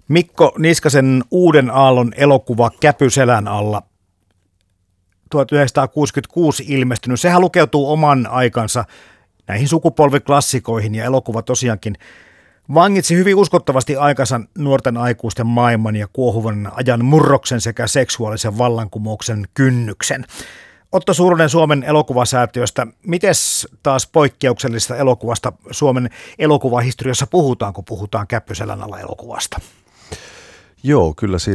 Mikko Niskasen Uuden aallon elokuva Käpyselän alla 1966 ilmestynyt. Sehän lukeutuu oman aikansa näihin sukupolviklassikoihin ja elokuva tosiaankin vangitsi hyvin uskottavasti aikansa nuorten aikuisten maailman ja kuohuvan ajan murroksen sekä seksuaalisen vallankumouksen kynnyksen. Otto Suuronen Suomen elokuvasäätiöstä. Mites taas poikkeuksellisesta elokuvasta Suomen elokuvahistoriassa puhutaan, kun puhutaan Käpyselän alla elokuvasta? Joo, kyllä siinä